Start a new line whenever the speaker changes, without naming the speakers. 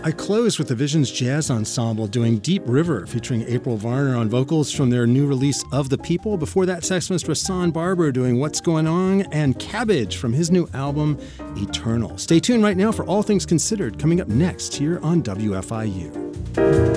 I close with the Visions Jazz Ensemble doing Deep River, featuring April Varner on vocals from their new release Of the People. Before that, saxophonist Rahsaan Barber doing What's Going On, and Cabbage from his new album, Eternal. Stay tuned right now for All Things Considered, coming up next here on WFIU.